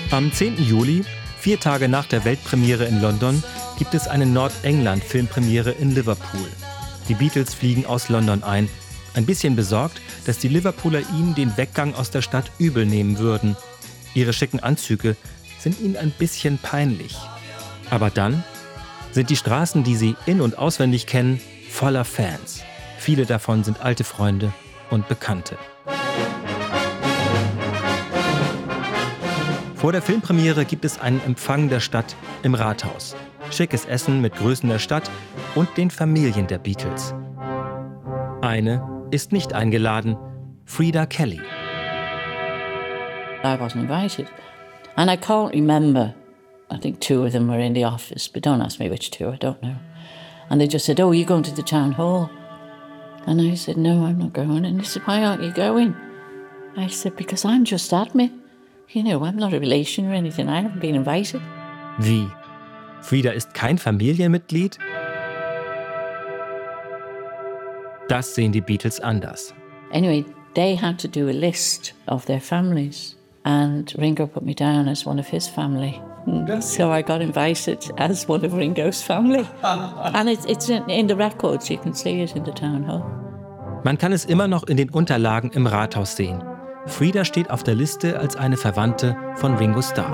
Am 10. Juli, 4 Tage nach der Weltpremiere in London, gibt es eine Nordengland-Filmpremiere in Liverpool. Die Beatles fliegen aus London ein, ein bisschen besorgt, dass die Liverpooler ihnen den Weggang aus der Stadt übel nehmen würden. Ihre schicken Anzüge sind ihnen ein bisschen peinlich. Aber dann sind die Straßen, die sie in- und auswendig kennen, voller Fans. Viele davon sind alte Freunde und Bekannte. Vor der Filmpremiere gibt es einen Empfang der Stadt im Rathaus. Schickes Essen mit Größen der Stadt und den Familien der Beatles. Eine ist nicht eingeladen, Freda Kelly. I wasn't invited. And I can't remember. I think 2 of them were in the office, but don't ask me which 2, I don't know. And they just said, "Oh, you're going to the town hall?" And I said, "No, I'm not going." And they said, "Why aren't you going?" I said, "Because I'm just admin. You know, I'm not a relation or anything. I haven't been invited." Wie? Freda ist kein Familienmitglied? Das sehen die Beatles anders. Anyway, they had to do a list of their families. And Ringo put me down as one of his family. So I got invited as one of Ringo's family. And it's in the records, you can see it in the town hall. Man kann es immer noch in den Unterlagen im Rathaus sehen. Freda steht auf der Liste als eine Verwandte von Ringo Starr.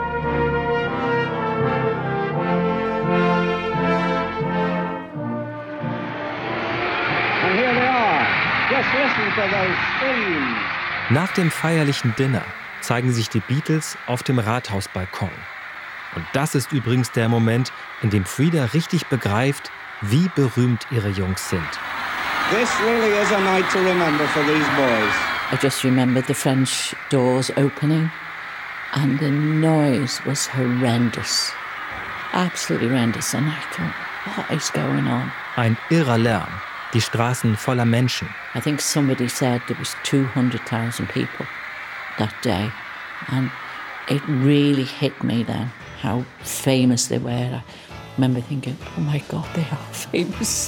And here they are. Just listen to those screams. Nach dem feierlichen Dinner zeigen sich die Beatles auf dem Rathausbalkon. Und das ist übrigens der Moment, in dem Freda richtig begreift, wie berühmt ihre Jungs sind. This really is a night to remember for these boys. I just remembered the French doors opening and the noise was horrendous. Absolutely horrendous. And I thought, what is going on? Ein irrer Lärm, die Straßen voller Menschen. I think somebody said there was 200,000 people that day. And it really hit me then, how famous they were. I remember thinking, oh my God, they are famous.